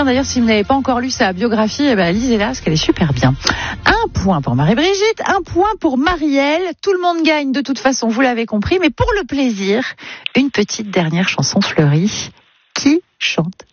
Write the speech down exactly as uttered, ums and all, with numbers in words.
d'ailleurs, si vous n'avez pas encore lu sa biographie, eh ben, lisez-la, parce qu'elle est super bien. Un point pour Marie-Brigitte, un point pour Marielle. Tout le monde gagne de toute façon, vous l'avez compris. Mais pour le plaisir, une petite dernière chanson fleurie. Qui chante ça ?